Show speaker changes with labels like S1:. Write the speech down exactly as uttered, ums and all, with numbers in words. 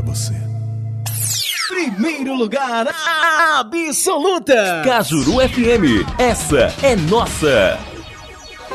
S1: você.
S2: Primeiro lugar absoluta.
S3: Cajuru F M, essa é nossa.